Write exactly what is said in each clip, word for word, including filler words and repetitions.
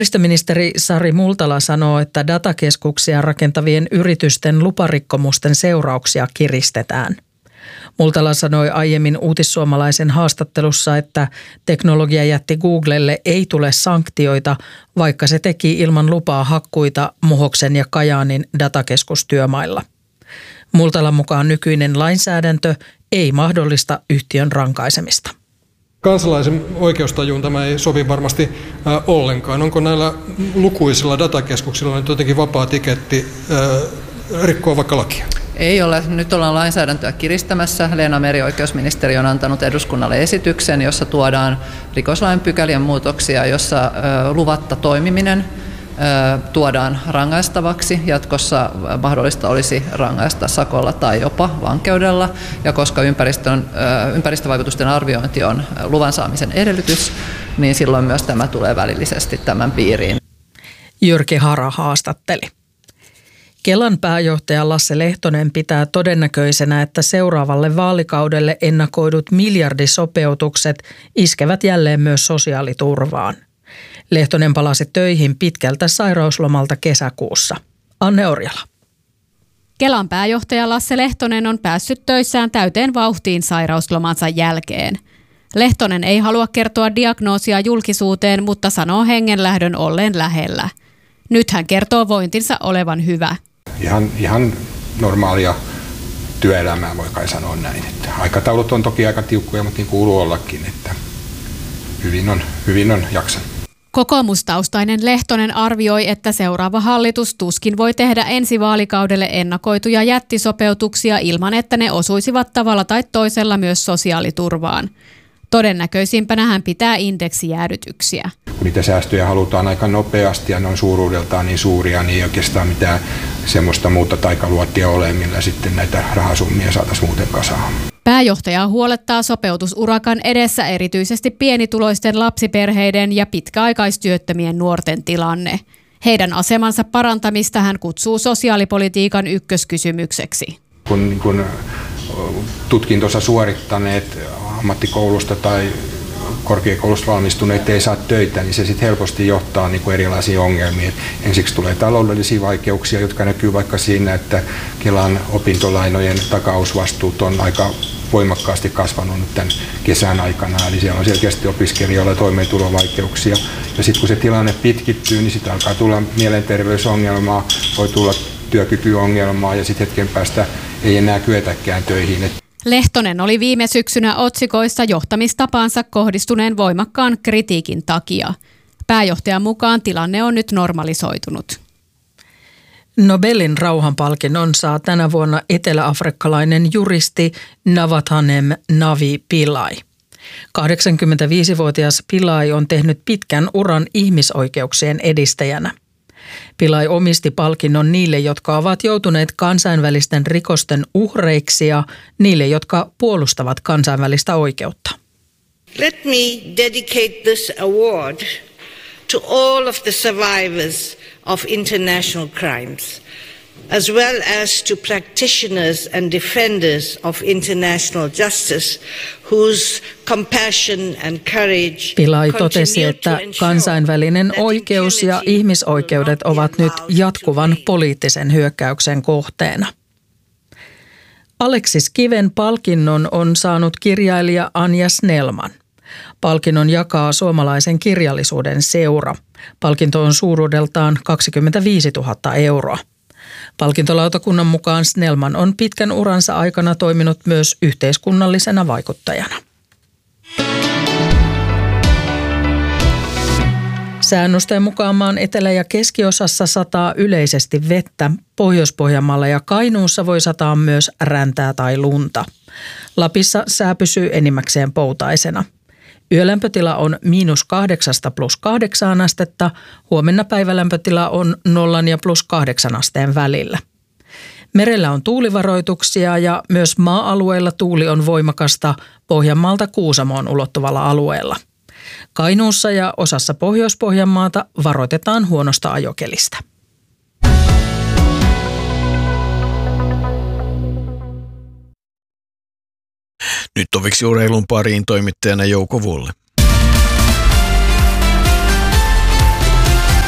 Ympäristöministeri Sari Multala sanoo, että datakeskuksia rakentavien yritysten luparikkomusten seurauksia kiristetään. Multala sanoi aiemmin Uutissuomalaisen haastattelussa, että teknologiajätti Googlelle ei tule sanktioita, vaikka se teki ilman lupaa hakkuita Muhoksen ja Kajaanin datakeskustyömailla. Multalan mukaan nykyinen lainsäädäntö ei mahdollista yhtiön rankaisemista. Kansalaisen oikeustajuun tämä ei sovi varmasti äh, ollenkaan. Onko näillä lukuisilla datakeskuksilla nyt jotenkin vapaa tiketti äh, rikkoa vaikka lakia? Ei ole. Nyt ollaan lainsäädäntöä kiristämässä. Leena Meri, oikeusministeri, on antanut eduskunnalle esityksen, jossa tuodaan rikoslain pykälien muutoksia, jossa äh, luvatta toimiminen tuodaan rangaistavaksi. Jatkossa mahdollista olisi rangaista sakolla tai jopa vankeudella. Ja koska ympäristön, ympäristövaikutusten arviointi on luvan saamisen edellytys, niin silloin myös tämä tulee välillisesti tämän piiriin. Jyrki Hara haastatteli. Kelan pääjohtaja Lasse Lehtonen pitää todennäköisenä, että seuraavalle vaalikaudelle ennakoidut miljardisopeutukset iskevät jälleen myös sosiaaliturvaan. Lehtonen palasi töihin pitkältä sairauslomalta kesäkuussa. Anne Orjala. Kelan pääjohtaja Lasse Lehtonen on päässyt töissään täyteen vauhtiin sairauslomansa jälkeen. Lehtonen ei halua kertoa diagnoosia julkisuuteen, mutta sanoo hengenlähdön olleen lähellä. Nyt hän kertoo vointinsa olevan hyvä. Ihan, ihan normaalia työelämää voi kai sanoa näin. Että aikataulut on toki aika tiukkoja, mutta niin kuuluu ollakin, että hyvin on, hyvin on jaksanut. Kokoomustaustainen Lehtonen arvioi, että seuraava hallitus tuskin voi tehdä ensi vaalikaudelle ennakoituja jättisopeutuksia ilman, että ne osuisivat tavalla tai toisella myös sosiaaliturvaan. Todennäköisimpänä hän pitää indeksijäädytyksiä. Kun niitä säästöjä halutaan aika nopeasti ja ne on suuruudeltaan niin suuria, niin ei oikeastaan mitään semmoista muuta taikaluottia ole, millä sitten näitä rahasummia saataisiin muuten kasaan. Pääjohtaja huolettaa sopeutusurakan edessä erityisesti pienituloisten lapsiperheiden ja pitkäaikaistyöttömien nuorten tilanne. Heidän asemansa parantamista hän kutsuu sosiaalipolitiikan ykköskysymykseksi. Kun, kun tutkintonsa suorittaneet ammattikoulusta tai korkeakoulusta valmistuneet ei saa töitä, niin se sitten helposti johtaa niin kuin erilaisiin ongelmiin. Ensiksi tulee taloudellisia vaikeuksia, jotka näkyy vaikka siinä, että Kelan opintolainojen takausvastuut on aika voimakkaasti kasvanut nyt tämän kesän aikana. Eli siellä on selkeästi opiskelijoilla toimeentulovaikeuksia. Ja sitten kun se tilanne pitkittyy, niin sitten alkaa tulla mielenterveysongelmaa, voi tulla työkykyongelmaa ja sitten hetken päästä ei enää kyetäkään töihin. Lehtonen oli viime syksynä otsikoissa johtamistapaansa kohdistuneen voimakkaan kritiikin takia. Pääjohtajan mukaan tilanne on nyt normalisoitunut. Nobelin rauhanpalkinnon saa tänä vuonna eteläafrikkalainen juristi Navathanem Navi Pillay. kahdeksankymmentäviisivuotias Pillay on tehnyt pitkän uran ihmisoikeuksien edistäjänä. Pillay omisti palkinnon niille, jotka ovat joutuneet kansainvälisten rikosten uhreiksi ja niille, jotka puolustavat kansainvälistä oikeutta. Let me dedicate this award to all of the survivors of international crimes, as well as to practitioners and defenders of international justice, whose compassion and courage. Pillay totesi, että kansainvälinen oikeus ja ihmisoikeudet ovat nyt jatkuvan poliittisen hyökkäyksen kohteena. Aleksis Kiven palkinnon on saanut kirjailija Anja Snellman. Palkinnon jakaa suomalaisen kirjallisuuden seura. Palkinto on suuruudeltaan kaksikymmentäviisituhatta euroa. Palkintolautakunnan mukaan Snellman on pitkän uransa aikana toiminut myös yhteiskunnallisena vaikuttajana. Säännösten mukaan maan etelä- ja keskiosassa sataa yleisesti vettä. Pohjois-Pohjanmaalla ja Kainuussa voi sataa myös räntää tai lunta. Lapissa sää pysyy enimmäkseen poutaisena. Yölämpötila on miinus kahdeksasta plus kahdeksaan astetta, huomenna päivälämpötila on nollan ja plus kahdeksan asteen välillä. Merellä on tuulivaroituksia ja myös maa-alueilla tuuli on voimakasta Pohjanmaalta Kuusamoon ulottuvalla alueella. Kainuussa ja osassa Pohjois-Pohjanmaata varoitetaan huonosta ajokelistä. Nyt oviksi urheilun pariin toimittajana Jouko Vulle.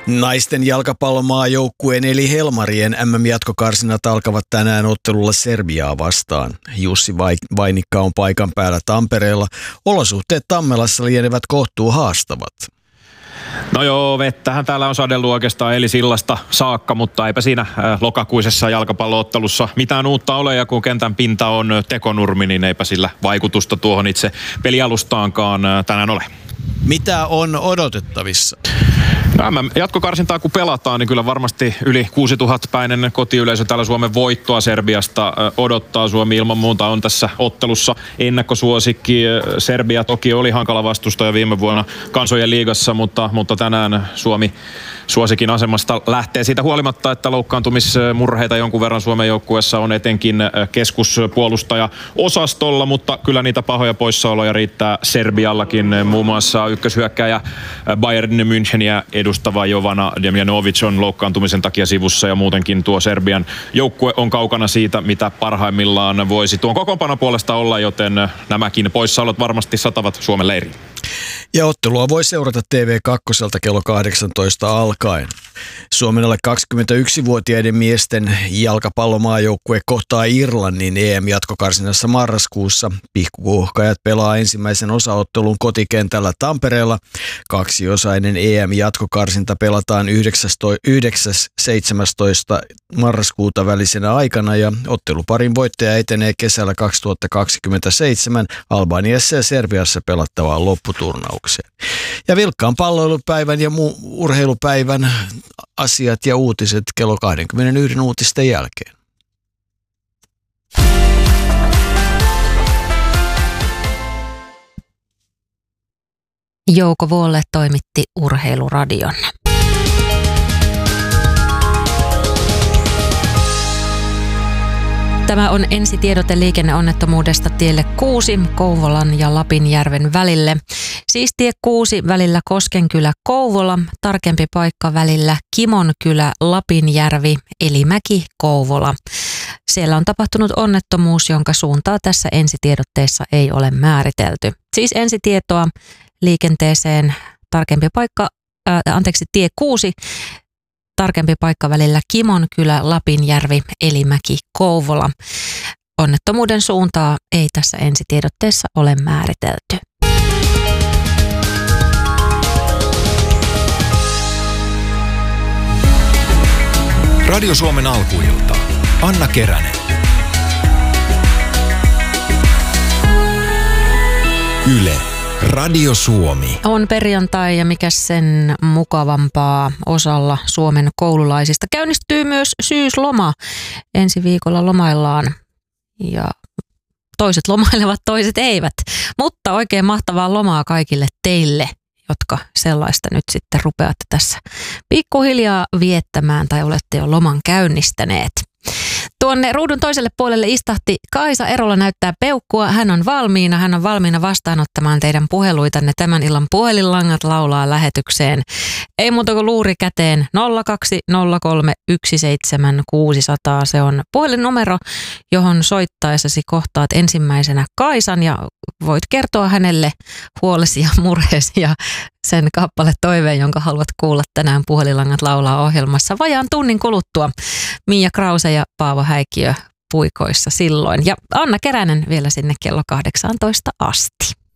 Naisten jalkapallomaajoukkueen eli Helmarien M M-jatkokarsinat alkavat tänään ottelulla Serbiaa vastaan. Jussi Vainikka on paikan päällä Tampereella. Olosuhteet Tammelassa lienevät kohtuu haastavat. No joo, vettähän täällä on sadellut oikeastaan Elisillasta saakka, mutta eipä siinä lokakuisessa jalkapalloottelussa mitään uutta ole. Ja kun kentän pinta on tekonurmi, niin eipä sillä vaikutusta tuohon itse pelialustaankaan tänään ole. Mitä on odotettavissa? No, jatkokarsintaa kun pelataan, niin kyllä varmasti yli kuusituhatta-päinen kotiyleisö täällä Suomen voittoa Serbiasta odottaa. Suomi ilman muuta on tässä ottelussa ennakkosuosikki. Serbia toki oli hankala vastustaja viime vuonna Kansojen liigassa, mutta, mutta tänään Suomi suosikin asemasta lähtee siitä huolimatta, että loukkaantumismurheita jonkun verran Suomen joukkueessa on etenkin keskuspuolustaja osastolla, mutta kyllä niitä pahoja poissaoloja riittää Serbiallakin. Muun muassa ykköshyökkäjä Bayern Müncheniä edustava Jovana Demjanovic on loukkaantumisen takia sivussa ja muutenkin tuo Serbian joukkue on kaukana siitä, mitä parhaimmillaan voisi tuon kokoonpano puolesta olla, joten nämäkin poissaolot varmasti satavat Suomen leiriin. Ja ottelua voi seurata T V kaksi kello kahdeksantoista alkaen. Suomen alle kaksikymmentäyksivuotiaiden miesten jalkapallomaajoukkue kohtaa Irlannin E M-jatkokarsinassa marraskuussa. Pihkukuohkajat pelaa ensimmäisen osaottelun kotikentällä Tampereella. Kaksiosainen E M-jatkokarsinta pelataan yhdeksäs seitsemästoista marraskuuta välisenä aikana ja otteluparin voittaja etenee kesällä kaksituhattakaksikymmentäseitsemän Albaniassa ja Serbiassa pelattavaan lopputurnaukseen. Ja vilkkaan palloilupäivän ja muu urheilupäivän asiat ja uutiset kello kaksikymmentäyksi uutisten jälkeen. Jouko Vuolle toimitti Urheiluradion. Tämä on ensitiedote liikenneonnettomuudesta tielle kuusi Kouvolan ja Lapinjärven välille. Siis tie kuusi välillä Koskenkylä Kouvola, tarkempi paikka välillä Kimonkylä Lapinjärvi, Elimäki Kouvola. Siellä on tapahtunut onnettomuus, jonka suuntaa tässä ensitiedotteessa ei ole määritelty. Siis ensitietoa liikenteeseen, tarkempi paikka, äh, anteeksi tie kuusi, tarkempi paikka välillä Kimonkylä, Lapinjärvi, Elimäki, Kouvola. Onnettomuuden suuntaa ei tässä ensitiedotteessa ole määritelty. Radio Suomen alkuilta. Anna Keränen. Yle. Radio Suomi. On perjantai ja mikä sen mukavampaa osalla Suomen koululaisista. Käynnistyy myös syysloma. Ensi viikolla lomaillaan ja toiset lomailevat, toiset eivät. Mutta oikein mahtavaa lomaa kaikille teille, jotka sellaista nyt sitten rupeatte tässä pikkuhiljaa viettämään tai olette jo loman käynnistäneet. Tuonne ruudun toiselle puolelle istahti Kaisa Erola näyttää peukkua. Hän on valmiina. Hän on valmiina vastaanottamaan teidän puheluitanne. Tämän illan puhelinlangat laulaa lähetykseen. Ei muuta kuin luuri käteen. nolla kaksi nolla kolme yksi seitsemän kuusi nolla nolla. Se on puhelinnumero, johon soittaessasi kohtaat ensimmäisenä Kaisan ja voit kertoa hänelle huolesi ja murheesi ja sen kappale toiveen, jonka haluat kuulla tänään puhelinlangat laulaa ohjelmassa vajaan tunnin kuluttua. Mia Krause ja Paavo Häikkiö puikoissa silloin. Ja Anna Keränen vielä sinne kello kahdeksantoista asti.